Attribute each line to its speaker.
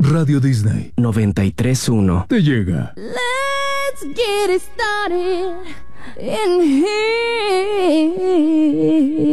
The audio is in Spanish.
Speaker 1: Radio Disney
Speaker 2: 93.1
Speaker 1: te llega.
Speaker 3: Let's get it started in here.